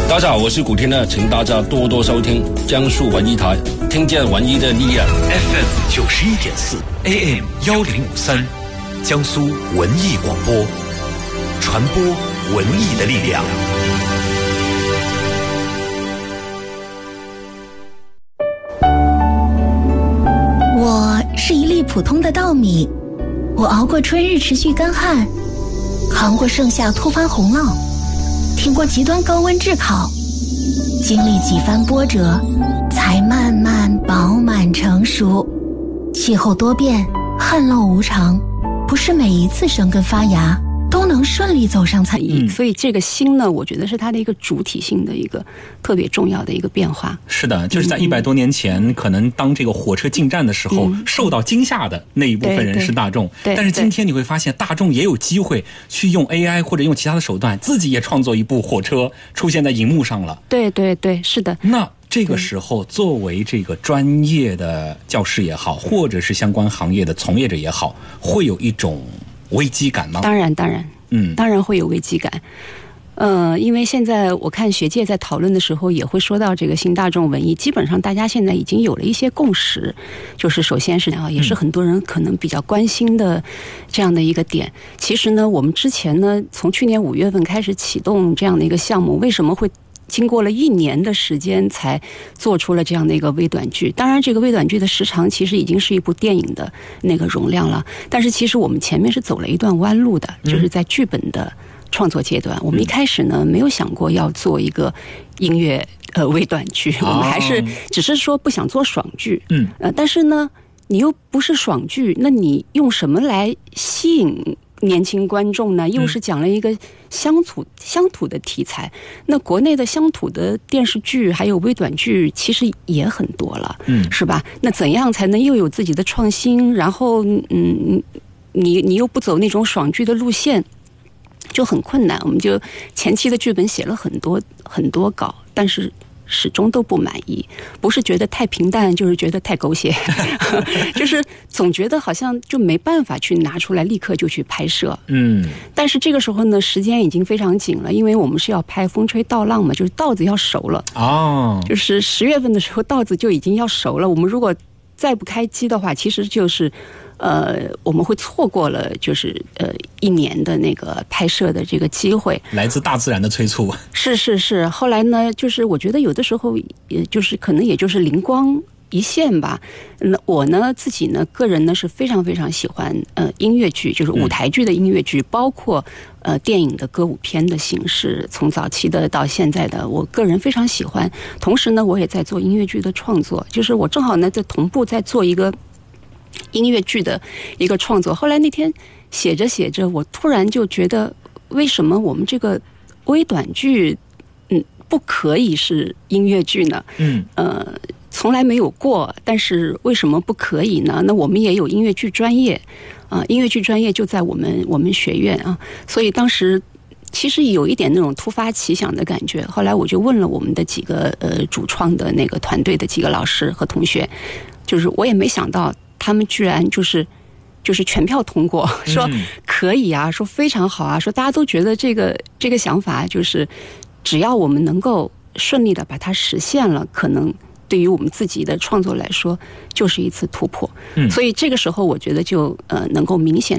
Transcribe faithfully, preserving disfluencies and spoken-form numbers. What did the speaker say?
大家好，我是古天乐，请大家多多收听江苏文艺台，听见文艺的力量。 F M 九十一点四 ，A M 幺零五三，江苏文艺广播，传播文艺的力量。 我是一粒普通的稻米，我熬过春日持续干旱，扛过盛夏突发洪涝，挺过极端高温炙烤，经历几番波折，才慢慢饱满成熟。气候多变，旱涝无常，不是每一次生根发芽都能顺利走上菜嗯，所以这个新呢，我觉得是它的一个主体性的一个特别重要的一个变化。 是的，就是在一百多年前、嗯，可能当这个火车进站的时候、嗯，受到惊吓的那一部分人是大众。但是今天你会发现，大众也有机会去用 A I 或者用其他的手段，自己也创作一部火车出现在荧幕上了。 对对对，是的。 那这个时候，作为这个专业的教师也好，或者是相关行业的从业者也好，会有一种危机感吗？ 当然，当然， 嗯， 当然会有危机感。呃，因为现在我看学界在讨论的时候，也会说到这个新大众文艺，基本上大家现在已经有了一些共识，就是首先是啊，也是很多人可能比较关心的这样的一个点。其实呢，我们之前呢，从去年五月份开始启动这样的一个项目，为什么会经过了一年的时间才做出了这样的一个微短剧？当然这个微短剧的时长其实已经是一部电影的那个容量了，但是其实我们前面是走了一段弯路的，就是在剧本的创作阶段，我们一开始呢没有想过要做一个音乐呃微短剧，我们还是只是说不想做爽剧， 嗯呃，但是呢你又不是爽剧，那你用什么来吸引年轻观众呢？又是讲了一个乡土乡土的题材，那国内的乡土的电视剧还有微短剧其实也很多了， 嗯， 是吧？那怎样才能又有自己的创新，然后嗯，你你又不走那种爽剧的路线，就很困难。我们就前期的剧本写了很多很多稿，但是始终都不满意，不是觉得太平淡，就是觉得太狗血就是总觉得好像就没办法去拿出来立刻就去拍摄。 嗯， 但是这个时候呢，时间已经非常紧了，因为我们是要拍风吹稻浪嘛，就是稻子要熟了哦， 就是十月份的时候稻子就已经要熟了，我们如果再不开机的话，其实就是呃，我们会错过了就是呃一年的那个拍摄的这个机会， 来自大自然的催促。 是是是，后来呢，就是我觉得有的时候，也就是可能也就是灵光一现吧。那我呢自己呢，个人呢是非常非常喜欢呃音乐剧，就是舞台剧的音乐剧，嗯、包括呃电影的歌舞片的形式，从早期的到现在的，我个人非常喜欢。同时呢，我也在做音乐剧的创作，就是我正好呢在同步在做一个音乐剧的一个创作。后来那天写着写着，我突然就觉得，为什么我们这个微短剧，嗯，不可以是音乐剧呢？ 嗯， 呃，从来没有过，但是为什么不可以呢？那我们也有音乐剧专业，啊、呃，音乐剧专业就在我们我们学院啊，所以当时其实有一点那种突发奇想的感觉。后来我就问了我们的几个呃主创的那个团队的几个老师和同学，就是我也没想到。他们居然就是就是全票通过，说可以啊，说非常好啊，说大家都觉得这个这个想法就是只要我们能够顺利的把它实现了，可能对于我们自己的创作来说就是一次突破。嗯，所以这个时候我觉得就呃能够明显